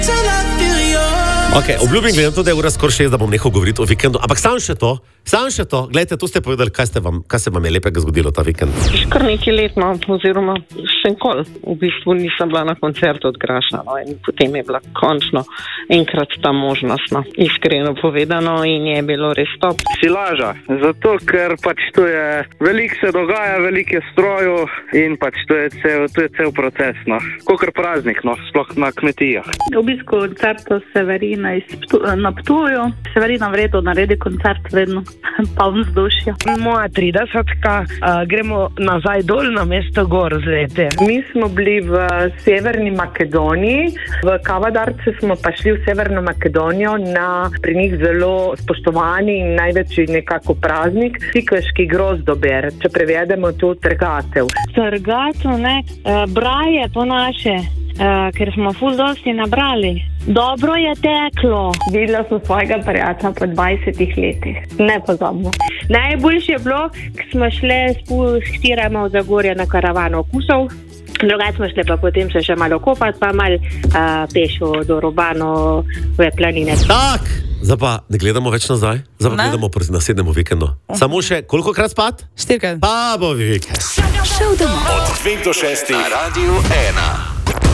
Okay, obljubim, glede na to, da je ura skoraj 6, da bom nehal govoriti o vikendu. Ampak samo še to. Glejte, tu ste povedali, kaj se vam je lepega zgodilo ta vikend. Kar nekaj let, no, oziroma še nikoli. V bistvu nisem bila na koncertu od Graša, no, in potem je bila končno enkrat ta možnost, no, iskreno povedano, in je bilo res top. Si laža, zato ker pač to je, veliko se dogaja, veliko je strojev in pač to je cel proces, no. Kakor praznik, no, sploh na kmetijah. V bistvu koncertu Severina na Ptuju. Severina vredo naredi koncert vedno, poln vzdušja. Moja 30-ka, gremo nazaj dol na mesto gor zlete. Mi smo bili v Severni Makedoniji, v Kavadarce smo pa šli v Severno Makedonijo na pri njih zelo spoštovani in največji nekako praznik, Sikveški grozdober, če prevedemo to trgatev. Trgatev, ne, braje po naše, ker smo ful dosti nabrali. Dobro je teklo. Videla sem svojega prijatelja po 20 letih. Nepozabno. Najboljše je bilo, ko smo šli s hčerama v Zagorje na karavano okusov. Drugače smo šli pa potem še malo kopati, pa malo pešo do Robanove planine. Tak! Zdaj pa ne gledamo več nazaj, zdaj pa gledamo proti naslednjemu vikendu. Samo še, kolikokrat spat? 4-krat. Pa bo vikend. Od 2 do 6 na Radiu 1.